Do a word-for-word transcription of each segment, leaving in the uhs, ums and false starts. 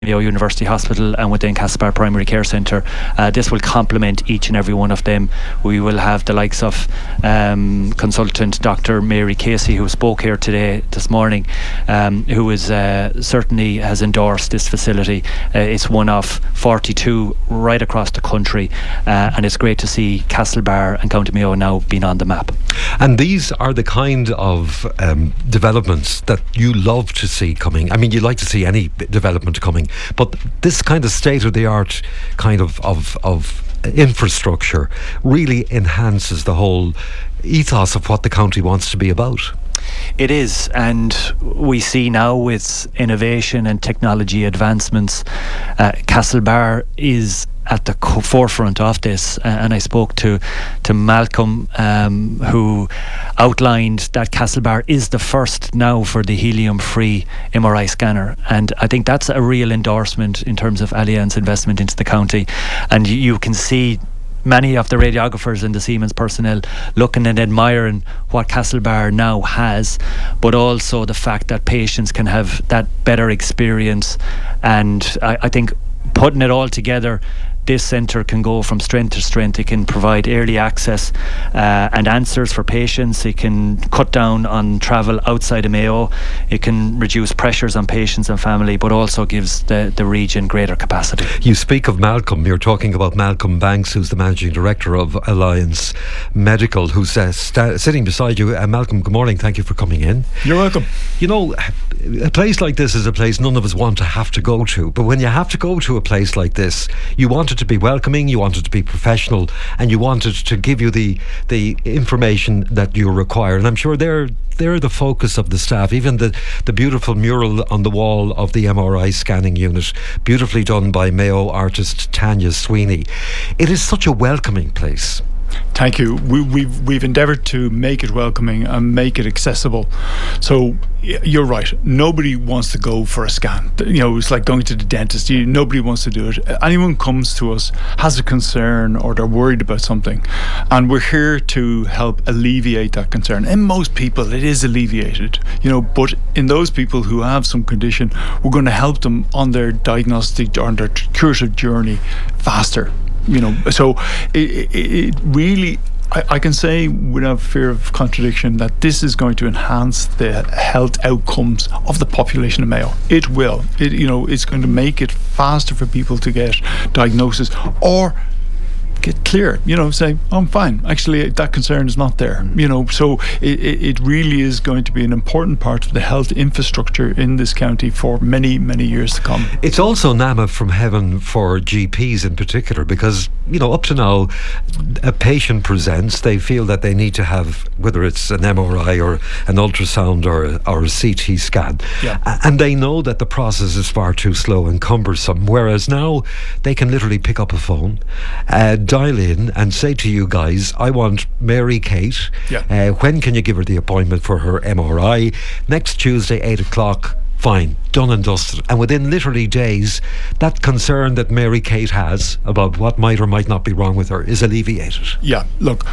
Mayo University Hospital and within Castlebar Primary Care Centre. Uh, this will complement each and every one of them. We will have the likes of um, consultant Doctor Mary Casey, who spoke here today, this morning, um, who is uh, certainly has endorsed this facility. Uh, it's one of forty-two right across the country, uh, and it's great to see Castlebar and County Mayo now being on the map. And these are the kind of um, developments that you love to see coming. I mean, you like to see any development coming, but this kind of state-of-the-art kind of, of, of infrastructure really enhances the whole ethos of what the county wants to be about. It is, and we see now with innovation and technology advancements, uh, Castlebar is at the co- forefront of this, uh, and I spoke to to Malcolm, um, who outlined that Castlebar is the first now for the helium-free M R I scanner, and I think that's a real endorsement in terms of Allianz investment into the county. And you, you can see many of the radiographers and the Siemens personnel looking and admiring what Castlebar now has, but also the fact that patients can have that better experience. And I, I think putting it all together, this centre can go from strength to strength. It can provide early access uh, and answers for patients. It can cut down on travel outside of Mayo. It can reduce pressures on patients and family, but also gives the, the region greater capacity. You speak of Malcolm. You're talking about Malcolm Banks, who's the Managing Director of Allianz Medical, who's uh, sta- sitting beside you. Uh, Malcolm, good morning. Thank you for coming in. You're welcome. You know, a place like this is a place none of us want to have to go to, but when you have to go to a place like this, you want it to be welcoming, you want it to be professional, and you want it to give you the the information that you require. And I'm sure they're they're the focus of the staff. Even the the beautiful mural on the wall of the M R I scanning unit, beautifully done by Mayo artist Tanya Sweeney. It is such a welcoming place. Thank you. We, we've we've endeavoured to make it welcoming and make it accessible. So y- you're right. Nobody wants to go for a scan. You know, it's like going to the dentist. You, nobody wants to do it. Anyone comes to us has a concern or they're worried about something, and we're here to help alleviate that concern. In most people, it is alleviated. You know, but in those people who have some condition, we're going to help them on their diagnostic or on their curative journey faster. You know, so it, it, it really, I, I can say without fear of contradiction that this is going to enhance the health outcomes of the population of Mayo. It will. It, you know, it's going to make it faster for people to get diagnosis or get clear, you know, say, oh, I'm fine. Actually, that concern is not there. You know, so it, it really is going to be an important part of the health infrastructure in this county for many, many years to come. It's also Nama from heaven for G Ps in particular, because, you know, up to now, a patient presents, they feel that they need to have, whether it's an M R I or an ultrasound or, or a C T scan, yeah. and they know that the process is far too slow and cumbersome, whereas now they can literally pick up a phone, uh, dial in and say to you guys, I want Mary Kate. Yeah. Uh, when can you give her the appointment for her M R I? Next Tuesday, eight o'clock. Fine, done and dusted. And within literally days, that concern that Mary Kate has about what might or might not be wrong with her is alleviated. Yeah, look,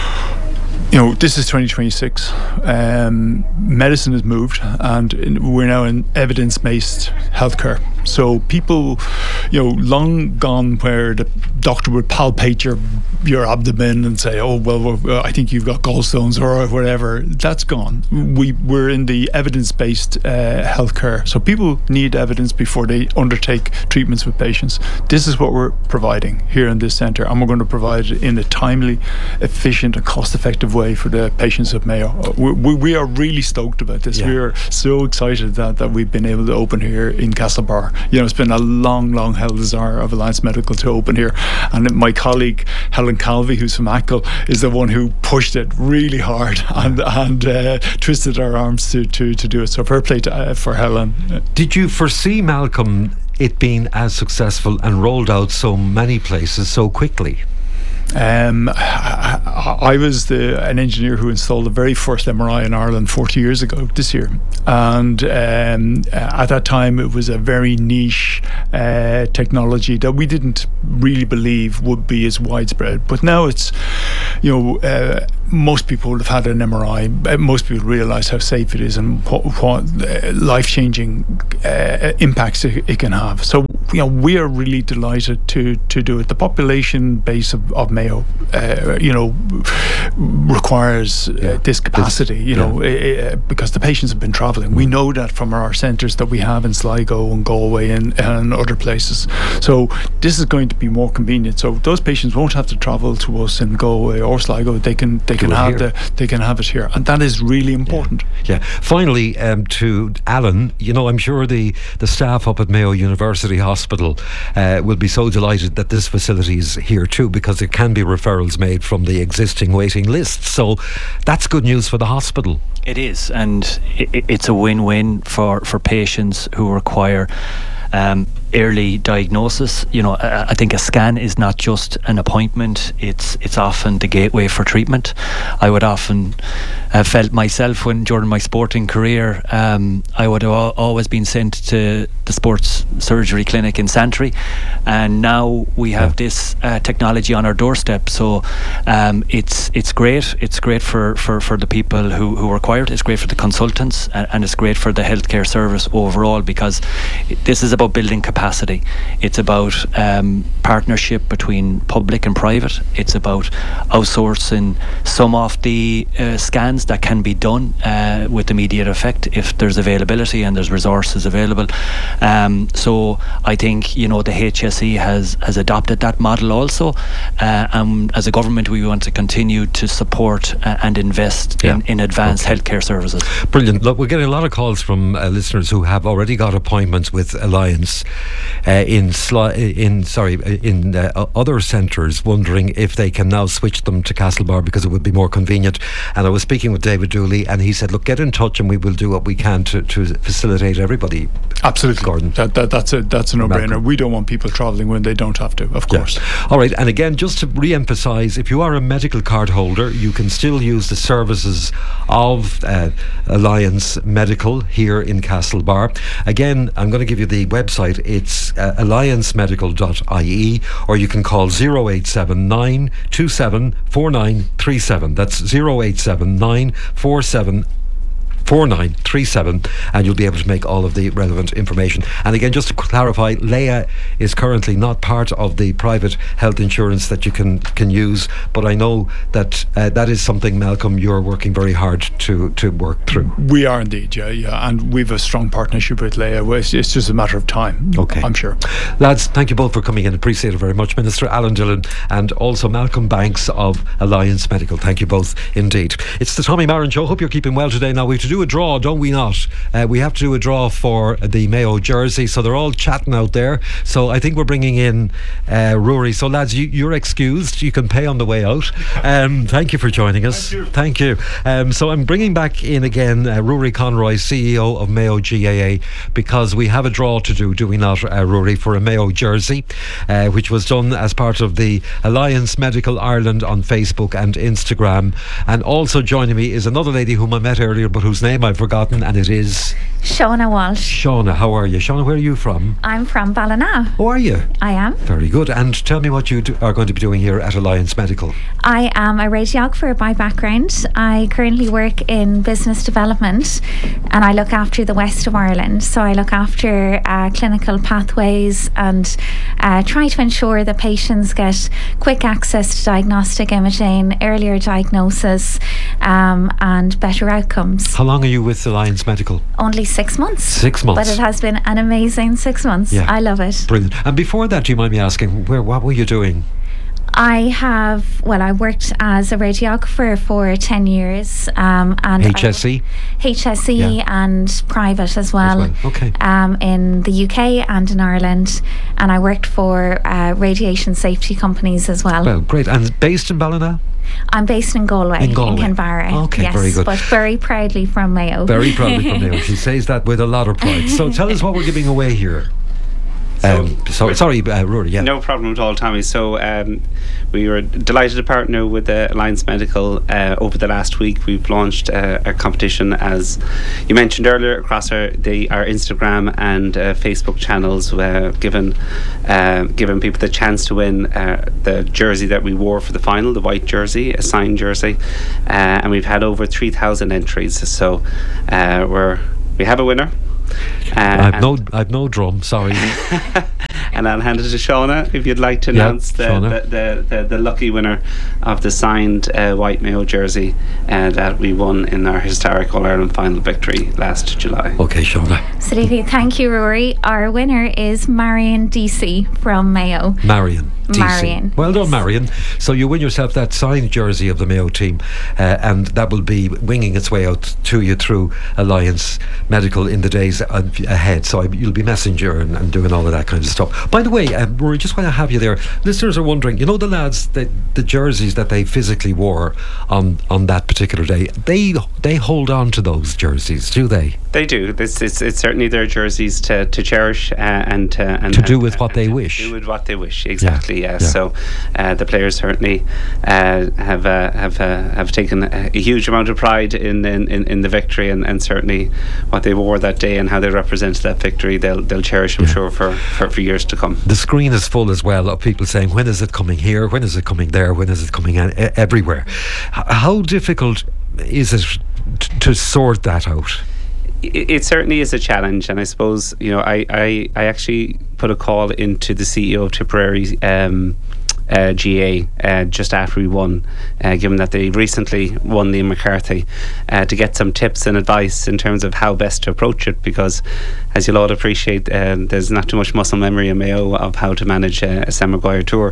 you know, this is twenty twenty-six. Um, medicine has moved, and in, we're now in evidence-based healthcare. So people, you know, long gone where the doctor would palpate your your abdomen and say, "Oh, well, well I think you've got gallstones," or whatever. That's gone. We we're in the evidence-based uh, healthcare. So people need evidence before they undertake treatments with patients. This is what we're providing here in this centre, and we're going to provide it in a timely, efficient, and cost-effective way for the patients of Mayo. We, we, we are really stoked about this. Yeah. We are so excited that, that we've been able to open here in Castlebar. You know, it's been a long, long held desire of Allianz Medical to open here. And my colleague, Helen Calvi, who's from A C L, is the one who pushed it really hard and, and uh, twisted our arms to, to, to do it. So fair play to, uh, for Helen. Did you foresee, Malcolm, it being as successful and rolled out so many places so quickly? Um, I, I was the, an engineer who installed the very first M R I in Ireland forty years ago this year, and um, at that time it was a very niche uh, technology that we didn't really believe would be as widespread. But now it's you know, uh, most people have had an M R I. Uh, most people realise how safe it is and what, what uh, life-changing uh, impacts it, it can have. So, you know, we are really delighted to to do it. The population base of, of Mayo, uh, you know, requires Yeah. uh, this capacity. This- you know, yeah. uh, because the patients have been travelling. We know that from our centres that we have in Sligo and Galway and, and other places. So this is going to be more convenient. So those patients won't have to travel to us in Galway or Sligo. They can they can it have here. the they can have it here, and that is really important. Yeah. Finally, um, to Alan, you know, I'm sure the, the staff up at Mayo University Hospital uh, will be so delighted that this facility is here too, because there can be referrals made from the existing waiting list. So that's good news for the hospital. It is, and i- i- it's a win-win for, for patients who require um, early diagnosis. You know, I, I think a scan is not just an appointment; it's it's often the gateway for treatment. I would often have felt myself when during my sporting career, um, I would have al- always been sent to the sports surgery clinic in Santry, and now we have Yeah. this uh, technology on our doorstep. So um, it's it's great. It's great for, for, for the people who, who require it. It's great for the consultants, and, and it's great for the healthcare service overall, because it, this is about building capacity. It's about um, partnership between public and private. It's about outsourcing some of the uh, scans that can be done uh, with immediate effect if there's availability and there's resources available. Um, so I think, you know, the H S E has, has adopted that model also. Uh, and as a government, we want to continue to support uh, and invest Yeah. in, in advanced healthcare services. Brilliant. Look, we're getting a lot of calls from uh, listeners who have already got appointments with Alliance uh, in Sli- in sorry in uh, o- other centres, wondering if they can now switch them to Castlebar because it would be more convenient. And I was speaking with David Dooley, and he said, "Look, get in touch, and we will do what we can to, to facilitate everybody." Absolutely, Gordon. That, that that's a that's a no-brainer. Malcolm. We don't want people travelling when they don't have to. Of course. Yeah. All right, and again, just to re-emphasise, if you are a medical card holder, you can still use the services of uh, Alliance Medical here in Castlebar. Again, I'm going to give you the website. It's uh, alliance medical dot I E, or you can call zero eight seven nine two seven four nine three seven. That's zero eight seven nine four seven four nine three seven, and you'll be able to make all of the relevant information. And again, just to clarify, Leia is currently not part of the private health insurance that you can can use, but I know that uh, that is something, Malcolm, you're working very hard to to work through. We are indeed, yeah, yeah, and we've a strong partnership with Leia. Well, It's, it's just a matter of time. Okay. I'm sure. Lads, thank you both for coming in. Appreciate it very much. Minister Alan Dillon and also Malcolm Banks of Alliance Medical. Thank you both indeed. It's the Tommy Marin Show. Hope you're keeping well today. Now, we have to do a draw, don't we not? Uh, we have to do a draw for the Mayo jersey, so they're all chatting out there. So I think we're bringing in uh, Rory. So lads, you, you're excused. You can pay on the way out. Um, thank you for joining us. Thank you. Thank you. Um, so I'm bringing back in again uh, Rory Conroy, C E O of Mayo G A A, because we have a draw to do, do we not, uh, Rory, for a Mayo jersey, uh, which was done as part of the Alliance Medical Ireland on Facebook and Instagram. And also joining me is another lady whom I met earlier, but whose name I've forgotten, and it is Shauna Walsh. Shauna. How are you? Shauna, where are you from? I'm from Ballina. How are you? I am. Very good. And tell me what you do, are going to be doing here at Alliance Medical. I am a radiographer by background. I currently work in business development, and I look after the west of Ireland. So I look after uh, clinical pathways and uh, try to ensure that patients get quick access to diagnostic imaging, earlier diagnosis, um, and better outcomes. How long are you with Alliance Medical? Only six months. Six months. But it has been an amazing six months. Yeah. I love it. Brilliant. And before that, do you mind me asking, where what were you doing? I have, well, I worked as a radiographer for ten years. Um, and H S E? I, H S E Yeah. and private as well. As well, okay. Um, in the U K and in Ireland. And I worked for uh, radiation safety companies as well. Well, great. And based in Ballina? I'm based in Galway, In Galway. Kinbarra. Okay, yes, very good. But very proudly from Mayo. Very proudly from there. She says that with a lot of pride. So tell us what we're giving away here. So, um, so sorry, uh, Rory. Yeah, no problem at all, Tommy. So um, we were delighted to partner with uh, Alliance Medical. Uh, over the last week, we've launched uh, a competition, as you mentioned earlier, across our the, our Instagram and uh, Facebook channels, uh, giving uh, giving people the chance to win uh, the jersey that we wore for the final, the white jersey, a signed jersey, uh, and we've had over three thousand entries. So uh, we're we have a winner. Uh, I've no, I've no drum. Sorry. And I'll hand it to Shauna if you'd like to Yeah, announce the, Shauna. the, the, the, the lucky winner of the signed uh, white Mayo jersey uh, that we won in our historic All Ireland final victory last July. Okay, Shauna. Absolutely. Thank you, Rory. Our winner is Marion Deasy from Mayo. Marion. Deasy. Marion. Well done, Yes. Marion. So you win yourself that signed jersey of the Mayo team, uh, and that will be winging its way out to you through Alliance Medical in the days uh, ahead. So I, you'll be messenger and, and doing all of that kind of stuff. By the way, um, Rory, just while I have you there, listeners are wondering, you know, the lads, the, the jerseys that they physically wore on, on that particular day, they they hold on to those jerseys, do they? They do. This it's, it's certainly their jerseys to, to cherish uh, and, uh, and To do and- with what and they to wish. Do with what they wish. Exactly. Yeah, Yes. yeah. So uh, the players certainly uh, have uh, have uh, have taken a, a huge amount of pride in in, in, in the victory, and, and certainly what they wore that day and how they represented that victory. They'll they'll cherish, I'm Yeah. sure, for, for, for years to come. The screen is full as well of people saying, when is it coming here? When is it coming there? When is it coming an- e- everywhere? H- how difficult is it t- to sort that out? It, it certainly is a challenge, and I suppose, you know, I, I, I actually put a call into the C E O of Tipperary um, uh, G A uh, just after we won, uh, given that they recently won the McCarthy, uh, to get some tips and advice in terms of how best to approach it, because as you'll all appreciate, um, there's not too much muscle memory in Mayo of how to manage a, a Sam Maguire tour,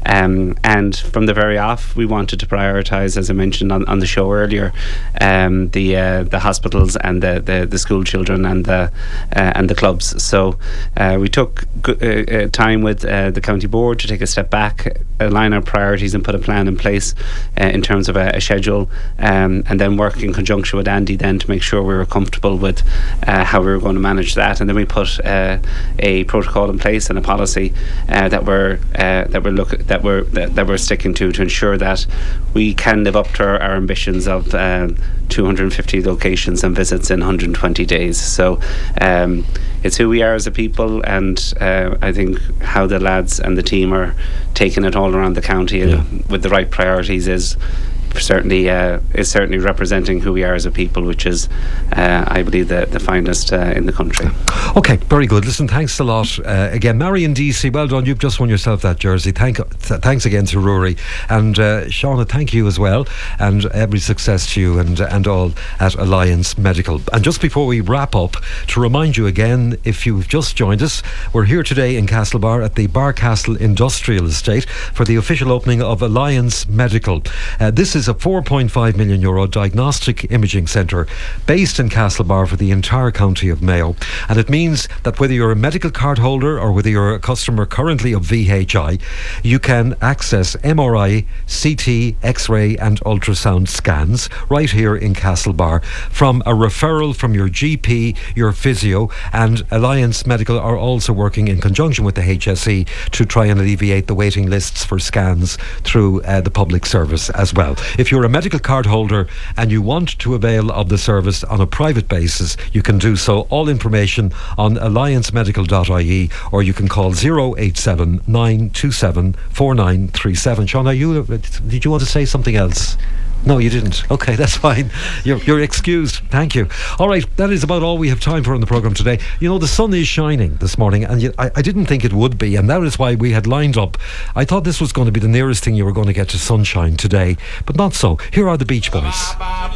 um, and from the very off we wanted to prioritise, as I mentioned on, on the show earlier, um, the uh, the hospitals and the, the, the school children and the uh, and the clubs. So uh, we took go- uh, uh, time with uh, the county board to take a step back, align our priorities and put a plan in place uh, in terms of a, a schedule, um, and then work in conjunction with Andy then to make sure we were comfortable with uh, how we were going to manage that. And then we put uh, a protocol in place and a policy uh, that we're uh, that we're look that we're that, that we're sticking to to ensure that we can live up to our, our ambitions of uh, two hundred fifty locations and visits in one hundred twenty days. So um, it's who we are as a people, and uh, I think how the lads and the team are taking it all around the county Yeah. and with the right priorities is certainly uh, is certainly representing who we are as a people, which is uh, I believe the, the finest uh, in the country. Okay, very good. Listen, thanks a lot. Uh, again, Marion Deasy, well done. You've just won yourself that jersey. Thank, th- thanks again to Rory. And uh, Shauna, thank you as well. And every success to you and, and all at Alliance Medical. And just before we wrap up, to remind you again, if you've just joined us, we're here today in Castlebar at the Barcastle Industrial Estate for the official opening of Alliance Medical. Uh, this is a four point five million euro diagnostic imaging centre based in Castlebar for the entire county of Mayo, and it means that whether you're a medical card holder or whether you're a customer currently of V H I, you can access M R I, C T, X-ray and ultrasound scans right here in Castlebar from a referral from your G P, your physio, and Alliance Medical are also working in conjunction with the H S E to try and alleviate the waiting lists for scans through uh, the public service as well. If you're a medical card holder and you want to avail of the service on a private basis, you can do so. All information on alliance medical dot I E, or you can call zero eight seven nine two seven four nine three seven. Sean, are you, did you want to say something else? No, you didn't. Okay, that's fine. You're, you're excused. Thank you. All right, that is about all we have time for on the programme today. You know, the sun is shining this morning, and yet I, I didn't think it would be, and that is why we had lined up. I thought this was going to be the nearest thing you were going to get to sunshine today, but not so. Here are the Beach Boys.